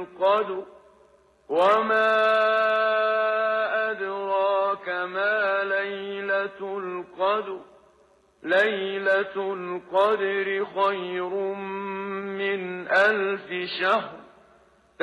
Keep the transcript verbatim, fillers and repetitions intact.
القدر وما أدراك ما ليلة القدر ليلة القدر خير من ألف شهر